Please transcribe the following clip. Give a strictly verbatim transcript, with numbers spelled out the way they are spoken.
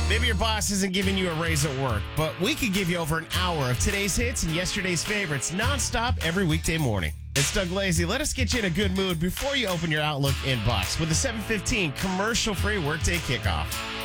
Maybe your boss isn't giving you a raise at work, but we could give you over an hour of today's hits and yesterday's favorites nonstop every weekday morning. It's Doug Lazy. Let us get you in a good mood before you open your Outlook inbox with the seven fifteen commercial-free workday kickoff.